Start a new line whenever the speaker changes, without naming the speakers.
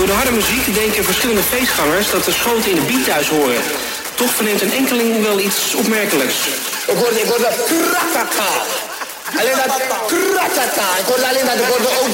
Door de harde muziek denken verschillende feestgangers dat de schoten in de beat thuis horen. Toch verneemt een enkeling wel iets opmerkelijks.
Ik hoorde dat kratata. Alleen dat kratata. Ik hoorde alleen dat, ik hoorde ook